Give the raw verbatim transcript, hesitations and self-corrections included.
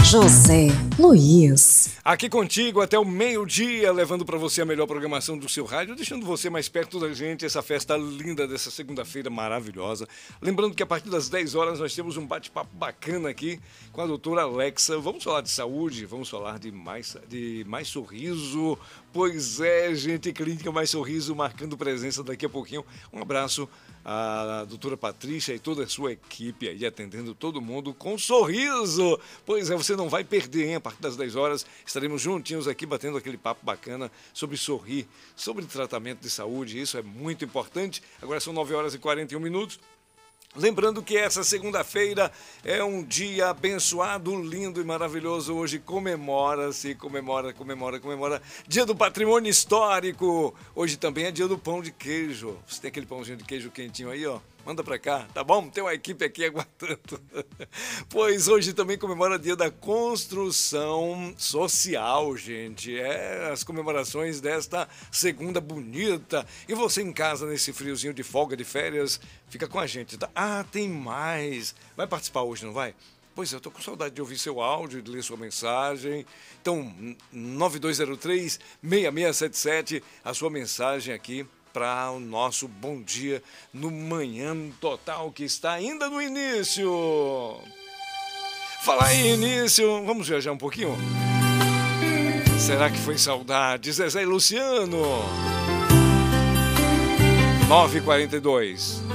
José Luiz. Aqui contigo até o meio-dia, levando para você a melhor programação do seu rádio, deixando você mais perto da gente, essa festa linda dessa segunda-feira maravilhosa. Lembrando que a partir das dez horas nós temos um bate-papo bacana aqui com a doutora Alexa. Vamos falar de saúde, vamos falar de mais, de mais sorriso. Pois é, gente, Clínica Mais Sorriso marcando presença daqui a pouquinho. Um abraço à doutora Patrícia e toda a sua equipe aí, atendendo todo mundo com sorriso. Pois é, você não vai perder, hein? A partir das dez horas estaremos juntinhos aqui batendo aquele papo bacana sobre sorrir, sobre tratamento de saúde. Isso é muito importante. Agora são nove horas e quarenta e um minutos. Lembrando que essa segunda-feira é um dia abençoado, lindo e maravilhoso. Hoje comemora-se, comemora, comemora, comemora Dia do Patrimônio Histórico. Hoje também é dia do pão de queijo. Você tem aquele pãozinho de queijo quentinho aí, ó? Manda pra cá, tá bom? Tem uma equipe aqui aguardando. Pois hoje também comemora o dia da construção social, gente. É, as comemorações desta segunda bonita. E você em casa, nesse friozinho de folga, de férias, fica com a gente, tá? Ah, tem mais. Vai participar hoje, não vai? Pois é, eu tô com saudade de ouvir seu áudio, de ler sua mensagem. Então, nove dois zero três, seis seis sete sete, a sua mensagem aqui para o nosso Bom Dia no Manhã Total, que está ainda no início. Falar em início, vamos viajar um pouquinho? Será que foi saudade? Zezé e Luciano. nove e quarenta e dois.